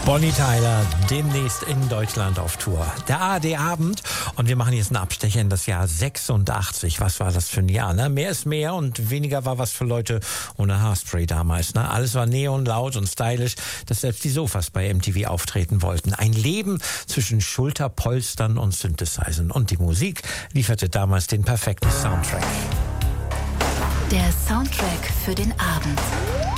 Bonnie Tyler demnächst in Deutschland auf Tour. Der ARD-Abend und wir machen jetzt einen Abstecher in das Jahr 86. Was war das für ein Jahr? Ne? Mehr ist mehr und weniger war was für Leute ohne Haarspray damals. Ne? Alles war neon, laut und stylisch, dass selbst die Sofas bei MTV auftreten wollten. Ein Leben zwischen Schulterpolstern und Synthesizern. Und die Musik lieferte damals den perfekten Soundtrack. Der Soundtrack für den Abend.